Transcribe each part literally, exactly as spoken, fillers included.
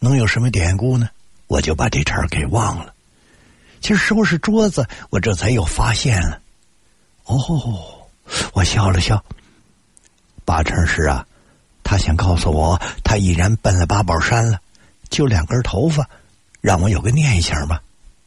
能有什么典故呢？我就把这茬儿给忘了。其实收拾桌子，我这才又发现了。哦，我笑了笑。八成是啊，他想告诉我，他已然奔了八宝山了，就两根头发，让我有个念想吧。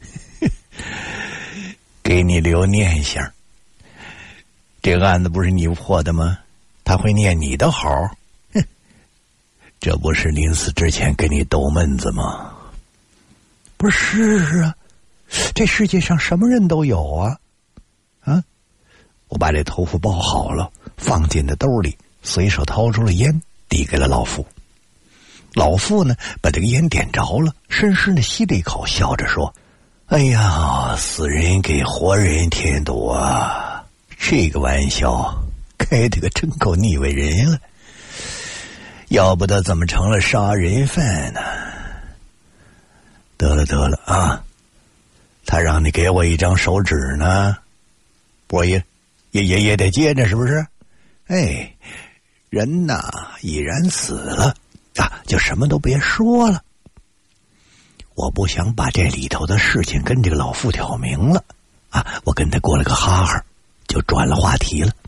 给你留念想。这个案子不是你破的吗？他会念你的好。哼，这不是临死之前给你逗闷子吗？不是啊，这世界上什么人都有啊。啊，我把这头发包好了，放进了兜里，随手掏出了烟，递给了老妇。老妇呢，把这个烟点着了，深深的吸了一口，笑着说：“哎呀，死人给活人添堵啊！这个玩笑开得个真够腻味人了，要不得怎么成了杀人犯呢？得了得了啊，他让你给我一张手指呢，我也也也也得接着，是不是？哎，人呐已然死了啊，就什么都别说了。我不想把这里头的事情跟这个老妇挑明了啊，我跟他过了个哈哈，就转了话题了。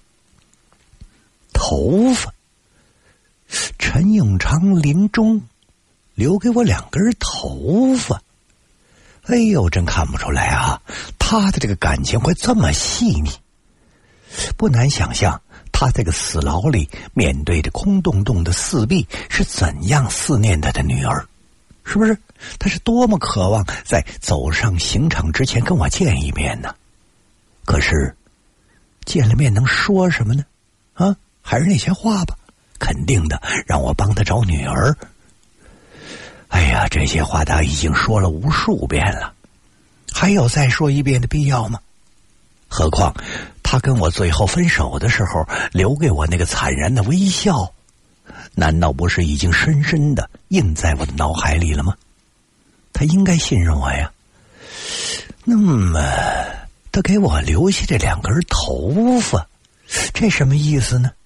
头发，陈永昌临终留给我两根头发。哎呦，真看不出来啊，他的这个感情会这么细腻。不难想象，他这个死牢里面对着空洞洞的四壁，是怎样思念他的女儿，是不是？他是多么渴望在走上刑场之前跟我见一面呢？可是见了面能说什么呢？啊，还是那些话吧，肯定的让我帮他找女儿。哎呀，这些话他已经说了无数遍了，还有再说一遍的必要吗？何况他跟我最后分手的时候留给我那个惨然的微笑，难道不是已经深深的印在我的脑海里了吗？他应该信任我呀。那么他给我留下这两根头发，这什么意思呢？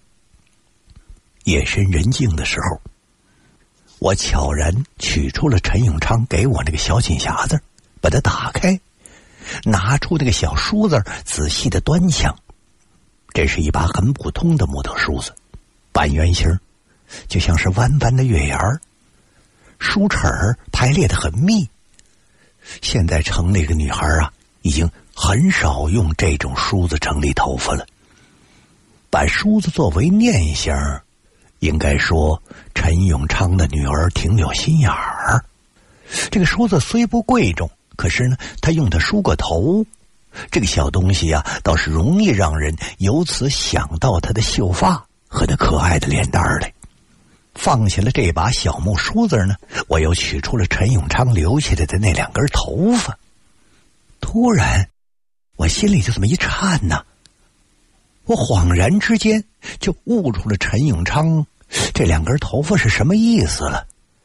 夜深人静的时候，我悄然取出了陈永昌给我那个小锦匣子，把它打开，拿出那个小梳子，仔细的端详。这是一把很普通的木头梳子，半圆形，就像是弯弯的月牙儿，梳齿儿排列得很密。现在城里个女孩啊，已经很少用这种梳子整理头发了。把梳子作为念想，应该说陈永昌的女儿挺有心眼儿。这个梳子虽不贵重，可是呢，他用它梳过头，这个小东西啊，倒是容易让人由此想到他的秀发和他可爱的脸蛋儿来。放下了这把小木梳子呢，我又取出了陈永昌留下来的那两根头发。突然我心里就这么一颤呐，我恍然之间就悟出了陈永昌这两根头发是什么意思了。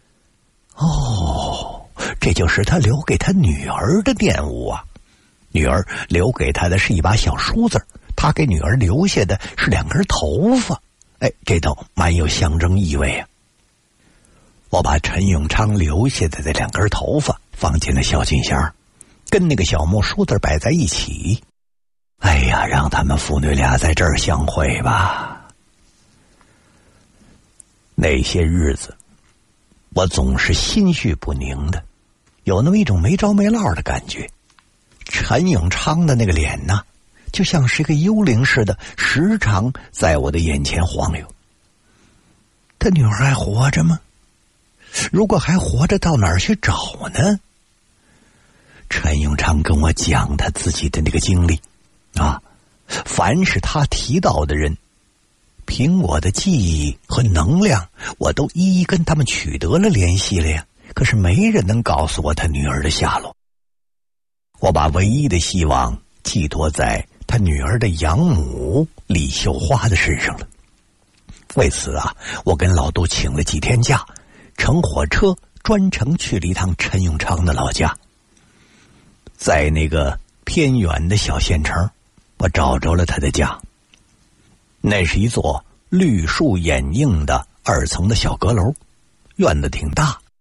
哦，这就是他留给他女儿的念物啊。女儿留给他的是一把小梳子，他给女儿留下的是两根头发。哎，这倒蛮有象征意味啊。我把陈永昌留下的这两根头发放进了小锦匣，跟那个小木梳子摆在一起。哎呀，让他们父女俩在这儿相会吧。那些日子我总是心绪不宁的，有那么一种没着没落的感觉。陈永昌的那个脸呢，就像是个幽灵似的，时常在我的眼前晃悠。他女儿还活着吗？如果还活着，到哪儿去找呢？陈永昌跟我讲他自己的那个经历啊，凡是他提到的人，凭我的记忆和能量，我都一一跟他们取得了联系了呀。可是没人能告诉我他女儿的下落。我把唯一的希望寄托在他女儿的养母李秀花的身上了。为此啊，我跟老杜请了几天假，乘火车专程去了一趟陈永昌的老家。在那个偏远的小县城，我找着了他的家。那是一座绿树掩映的二层的小阁楼，院子挺大，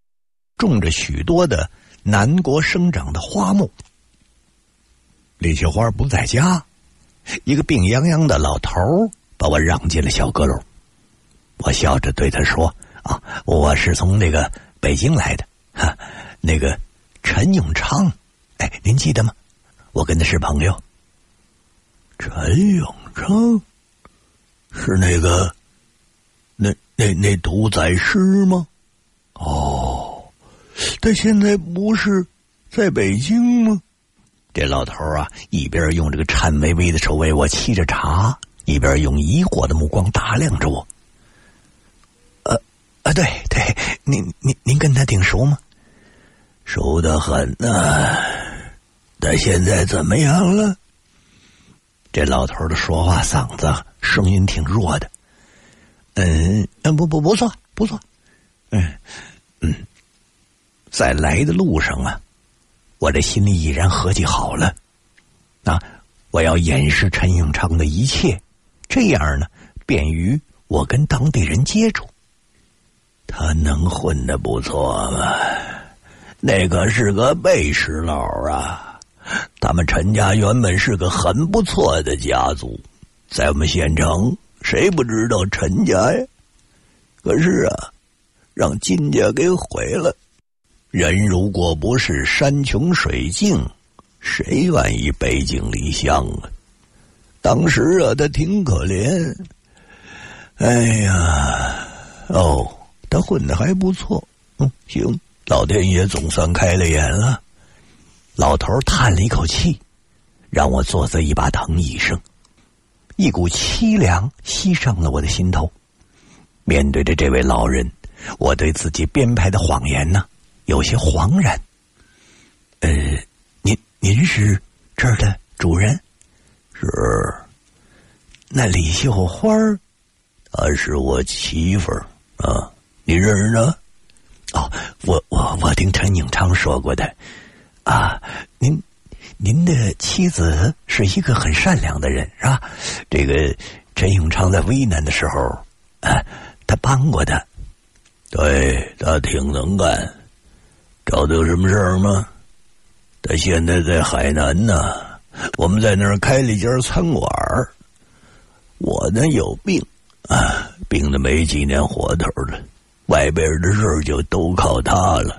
种着许多的南国生长的花木。李菊花不在家，一个病殃殃的老头把我让进了小阁楼。我笑着对他说：“啊，我是从那个北京来的，哈，那个陈永昌，哎，您记得吗？我跟他是朋友。” 陈永昌是那个那那那屠宰师吗？哦，他现在不是在北京吗？ 这老头啊，一边用这个颤巍巍的手为我沏着茶，一边用疑惑的目光打量着我。呃，啊，对对，您您您跟他挺熟吗？ 熟得很呐。他现在怎么样了？ 这老头的说话嗓子声音挺弱的。嗯，不不不错不错。嗯嗯，在来的路上啊，我这心里已然合计好了，啊，我要掩饰陈永昌的一切，这样呢，便于我跟当地人接触。 他能混得不错吗？那可是个背时佬啊！他们陈家原本是个很不错的家族，在我们县城谁不知道陈家呀？可是啊，让金家给毁了。人如果不是山穷水尽，谁愿意背井离乡啊？当时啊，他挺可怜。哎呀，哦，他混得还不错。嗯，行，老天爷总算开了眼了。 老头叹了一口气，让我坐在一把藤椅上，一股凄凉袭上了我的心头。面对着这位老人，我对自己编排的谎言呢，有些惶然。呃，您您是这儿的主人？ 是。 那李秀花儿， 她是我媳妇儿啊，你认识呢？ 哦，我我我听陈永昌说过的。啊，您您的妻子是一个很善良的人，是吧？这个陈永昌在危难的时候，啊，他帮过他。 对，他挺能干。找他有什么事儿吗？他现在在海南呢，我们在那儿开了一家餐馆。我呢有病啊，病得没几年活头了，外边的事儿就都靠他了。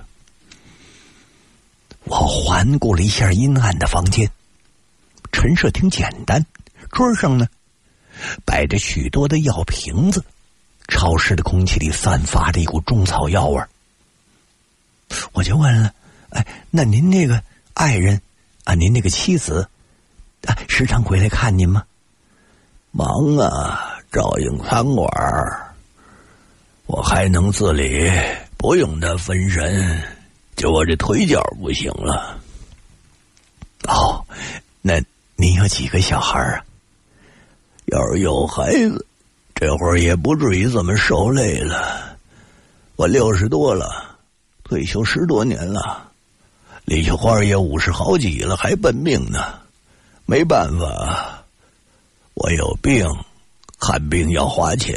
我环顾了一下阴暗的房间，陈设挺简单，桌上呢摆着许多的药瓶子，潮湿的空气里散发着一股中草药味儿。我就问了，哎，那您那个爱人啊，您那个妻子啊，时常回来看您吗？ 忙啊，照应餐馆，我还能自理，不用他分神。就我这腿脚不行了。 哦，那您有几个小孩啊？ 要是有孩子，这会儿也不至于这么受累了。我六十多了，退休十多年了。李秀花也五十好几了，还奔命呢。没办法，我有病，看病要花钱。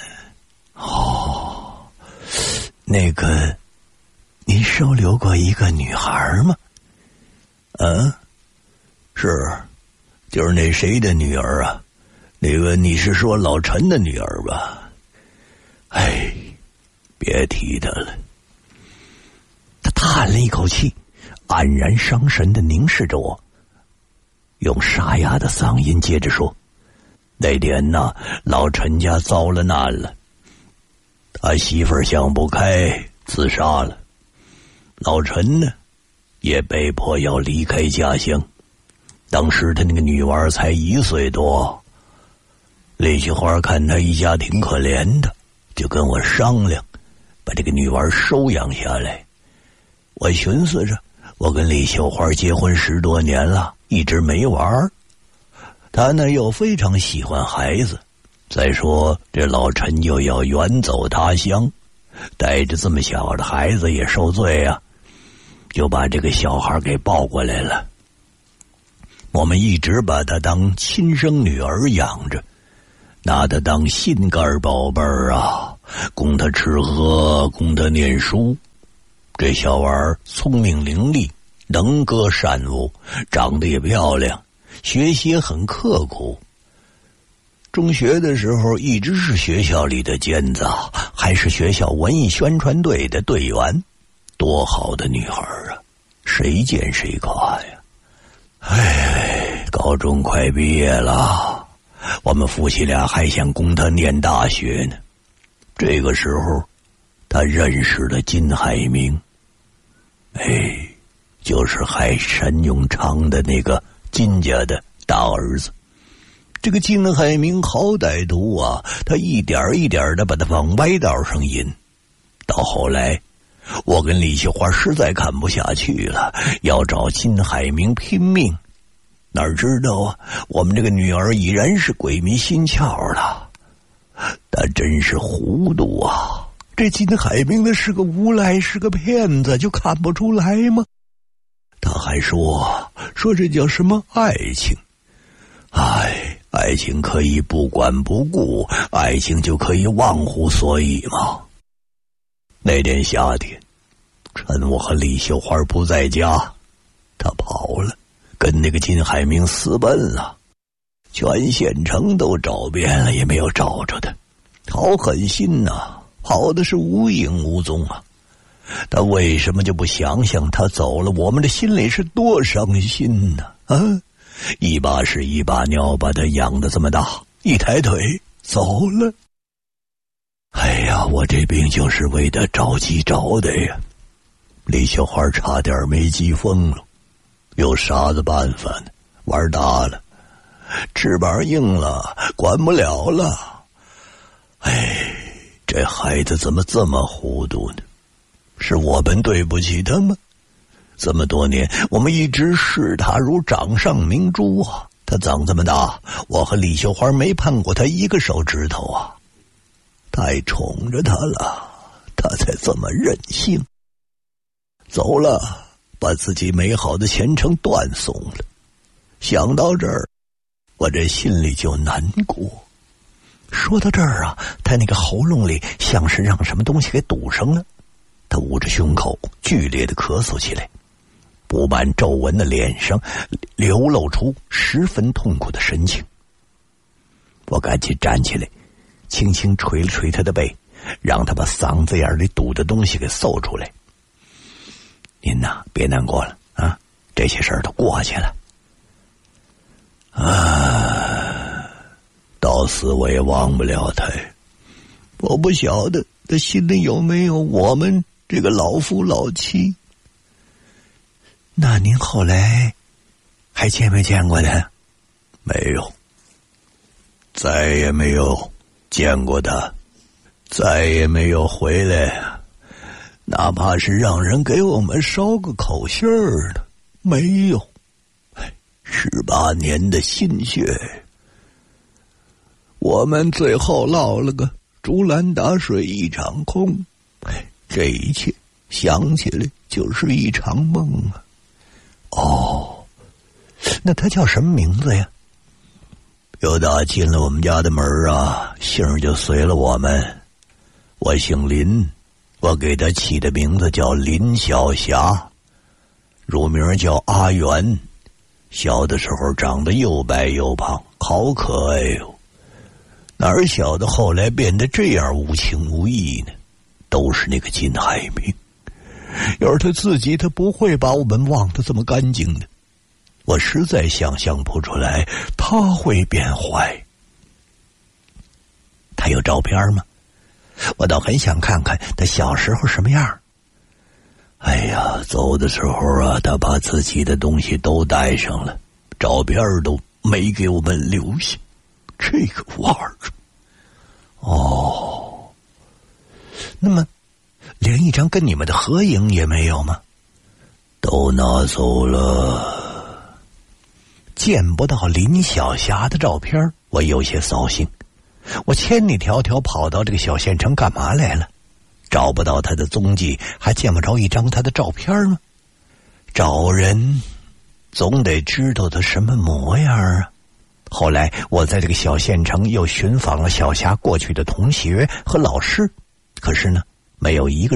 哦，那个。您收留过一个女孩吗？ 嗯，是，就是那谁的女儿啊？那个你是说老陈的女儿吧？哎，别提她了。 他叹了一口气，黯然伤神地凝视着我，用沙哑的嗓音接着说：“ 那天呢，老陈家遭了难了，他媳妇儿想不开，自杀了。老陈呢，也被迫要离开家乡。当时他那个女娃才一岁多，李菊花看他一家挺可怜的，就跟我商量，把这个女娃收养下来。我寻思着，我跟李秀花结婚十多年了，一直没玩。他呢又非常喜欢孩子，再说这老陈又要远走他乡，带着这么小的孩子也受罪啊，就把这个小孩给抱过来了。我们一直把她当亲生女儿养着，拿她当心肝宝贝儿啊，供她吃喝，供她念书。 这小娃儿聪明伶俐，能歌善舞，长得也漂亮，学习也很刻苦。中学的时候一直是学校里的尖子，还是学校文艺宣传队的队员，多好的女孩啊，谁见谁夸呀。哎，高中快毕业了，我们夫妻俩还想供她念大学呢。这个时候他认识了金海明，哎，就是害陈永昌的那个金家的大儿子。这个金海明好歹毒啊，他一点一点的把他往歪道上引。到后来我跟李秀花实在看不下去了，要找金海明拼命。哪知道啊，我们这个女儿已然是鬼迷心窍了。他真是糊涂啊，这金海明的是个无赖，是个骗子，就看不出来吗？他还说说这叫什么爱情。哎，爱情可以不管不顾，爱情就可以忘乎所以吗？那天夏天，趁我和李秀花不在家，他跑了，跟那个金海明私奔了。全县城都找遍了，也没有找着他。好狠心呐、啊，跑的是无影无踪啊！他为什么就不想想他走了，我们的心里是多伤心呢？啊，一把屎一把尿把他养得这么大，一抬腿走了。哎呀，我这病就是为他着急着的呀！李小花差点没急疯了，有啥子办法呢？玩大了，翅膀硬了，管不了了。哎，这孩子怎么这么糊涂呢？是我们对不起他吗？这么多年，我们一直视他如掌上明珠啊！他长这么大，我和李秀花没碰过他一个手指头啊！太宠着他了，他才这么任性。走了，把自己美好的前程断送了。想到这儿，我这心里就难过。说到这儿啊，他那个喉咙里像是让什么东西给堵上了，他捂着胸口剧烈的咳嗽起来，布满皱纹的脸上流露出十分痛苦的神情。我赶紧站起来，轻轻捶了捶他的背，让他把嗓子眼里堵的东西给搜出来。您呐，别难过了啊，这些事儿都过去了。啊，到死我也忘不了他。我不晓得他心里有没有我们这个老夫老妻。那您后来还见没见过他？没有，再也没有见过他，再也没有回来，哪怕是让人给我们捎个口信儿的，没有。十八年的心血，我们最后落了个竹篮打水一场空。这一切想起来就是一场梦啊！哦，那他叫什么名字呀？有打进了我们家的门啊，姓儿就随了我们。我姓林，我给他起的名字叫林小霞，乳名叫阿元。小的时候长得又白又胖，好可爱哟！哪儿晓得后来变得这样无情无义呢？都是那个金海明，要是他自己，他不会把我们忘得这么干净的。我实在想象不出来他会变坏。他有照片吗？我倒很想看看他小时候什么样。哎呀，走的时候啊，他把自己的东西都带上了，照片都没给我们留下。这个玩意儿，哦，那么连一张跟你们的合影也没有吗？都拿走了。见不到林小霞的照片，我有些扫兴。我千里迢迢跑到这个小县城干嘛来了？找不到他的踪迹，还见不着一张他的照片吗？找人总得知道他什么模样啊！后来我在这个小县城又寻访了小霞过去的同学和老师，可是呢，没有一个人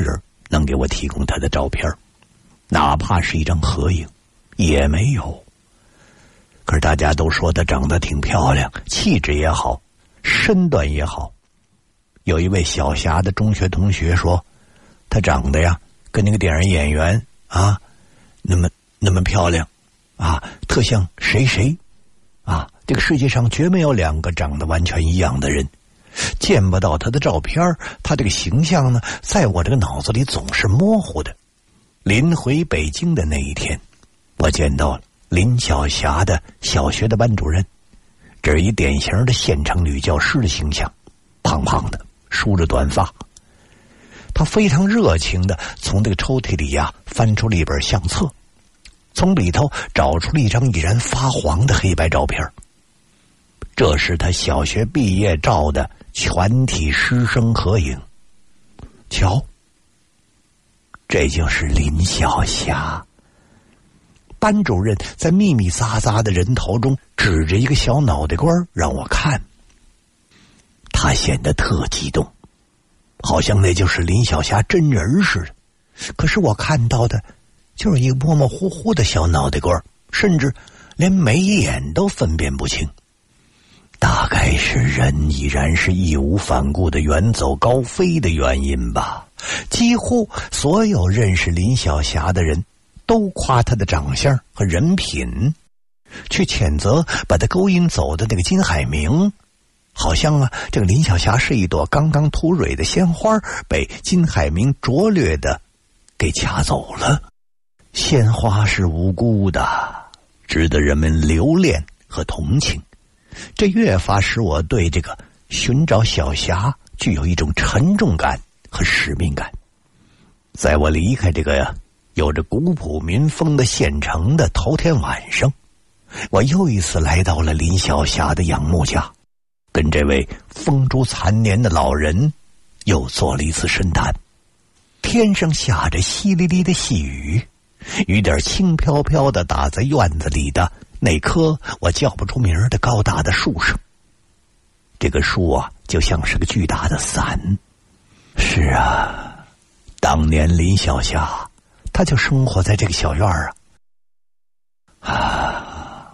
能给我提供她的照片，哪怕是一张合影也没有。可是大家都说她长得挺漂亮，气质也好，身段也好。有一位小霞的中学同学说，她长得呀跟那个电影演员啊那么那么漂亮啊，特像谁谁啊，这个世界上绝没有两个长得完全一样的人。见不到她的照片，她这个形象呢在我这个脑子里总是模糊的。临回北京的那一天，我见到了林小霞的小学的班主任，这是一典型的县城女教师的形象，胖胖的，梳着短发。她非常热情的从这个抽屉里呀翻出了一本相册，从里头找出了一张已然发黄的黑白照片。这是她小学毕业照的全体师生合影。瞧，这就是林小霞。班主任在密密匝匝的人头中指着一个小脑袋瓜让我看，他显得特激动，好像那就是林小霞真人似的。可是我看到的就是一个模模糊糊的小脑袋瓜，甚至连眉眼都分辨不清。大概是人已然是义无反顾的远走高飞的原因吧。几乎所有认识林小霞的人都夸她的长相和人品，去谴责把她勾引走的那个金海明，好像啊这个林小霞是一朵刚刚吐蕊的鲜花，被金海明拙劣的给掐走了。鲜花是无辜的，值得人们留恋和同情。这越发使我对这个寻找小霞具有一种沉重感和使命感。在我离开这个呀有着古朴民风的县城的头天晚上，我又一次来到了林小霞的养母家，跟这位风烛残年的老人又做了一次深谈。天上下着淅沥沥的细雨，雨点轻飘飘地打在院子里的那棵我叫不出名的高大的树上。这个树啊就像是个巨大的伞。是啊，当年林小霞她就生活在这个小院啊。啊，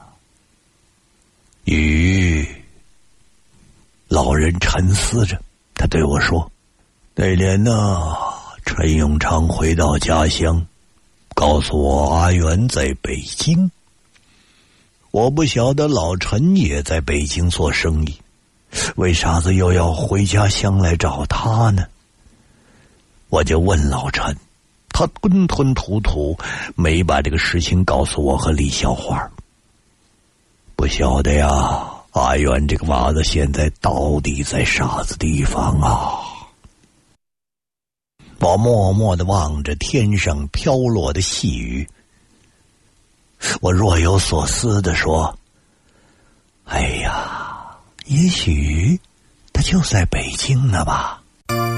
雨。老人沉思着，他对我说，那年呢，陈永昌回到家乡，告诉我阿元在北京。我不晓得老陈也在北京做生意，为啥子又要回家乡来找他呢？我就问老陈，他吞吞吐吐，没把这个事情告诉我和李小花。不晓得呀，阿元这个娃子现在到底在啥子地方啊？我默默地望着天上飘落的细雨，我若有所思地说，哎呀，也许他就在北京呢吧。